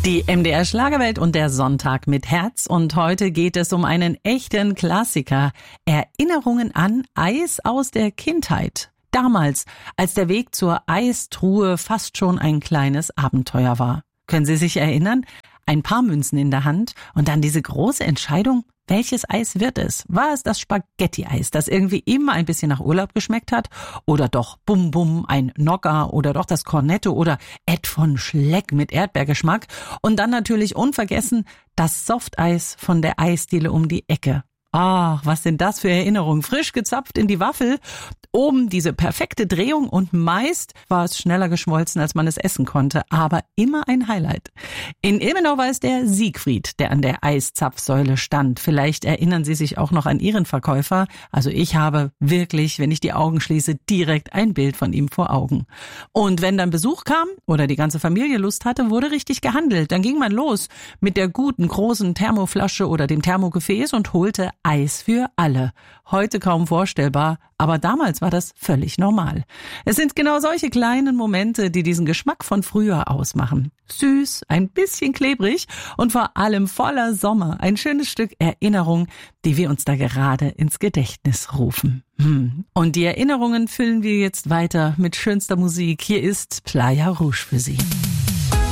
Die MDR Schlagerwelt und der Sonntag mit Herz. Und heute geht es um einen echten Klassiker. Erinnerungen an Eis aus der Kindheit. Damals, als der Weg zur Eistruhe fast schon ein kleines Abenteuer war. Können Sie sich erinnern? Ein paar Münzen in der Hand und dann diese große Entscheidung, welches Eis wird es? War es das Spaghetti-Eis, das irgendwie immer ein bisschen nach Urlaub geschmeckt hat? Oder doch Bum Bum, ein Nogger oder doch das Cornetto oder Ed von Schleck mit Erdbeergeschmack? Und dann natürlich unvergessen das Softeis von der Eisdiele um die Ecke. Ach, was sind das für Erinnerungen? Frisch gezapft in die Waffel, oben diese perfekte Drehung und meist war es schneller geschmolzen, als man es essen konnte, aber immer ein Highlight. In Ilmenau war es der Siegfried, der an der Eiszapfsäule stand. Vielleicht erinnern Sie sich auch noch an Ihren Verkäufer. Also ich habe wirklich, wenn ich die Augen schließe, direkt ein Bild von ihm vor Augen. Und wenn dann Besuch kam oder die ganze Familie Lust hatte, wurde richtig gehandelt. Dann ging man los mit der guten großen Thermoflasche oder dem Thermogefäß und holte Eis für alle. Heute kaum vorstellbar, aber damals war das völlig normal. Es sind genau solche kleinen Momente, die diesen Geschmack von früher ausmachen. Süß, ein bisschen klebrig und vor allem voller Sommer. Ein schönes Stück Erinnerung, die wir uns da gerade ins Gedächtnis rufen. Und die Erinnerungen füllen wir jetzt weiter mit schönster Musik. Hier ist Playa Rouge für Sie.